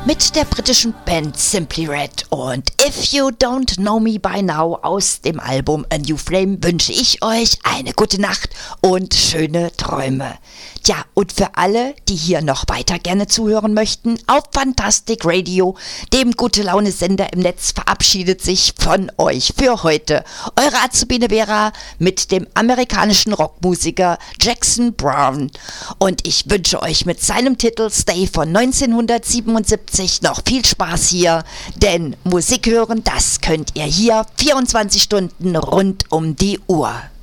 mit der britischen Band Simply Red und If You Don't Know Me By Now aus dem Album A New Flame wünsche ich euch eine gute Nacht und schöne Träume. Tja, und für alle, die hier noch weiter gerne zuhören möchten, auf Fantastic Radio, dem Gute-Laune-Sender im Netz, verabschiedet sich von euch für heute eure Azubine Vera mit dem amerikanischen Rockmusiker Jackson Browne. Und ich wünsche euch mit seinem Titel Stay von 1977 noch viel Spaß hier, denn Musik hören, das könnt ihr hier 24 Stunden rund um die Uhr.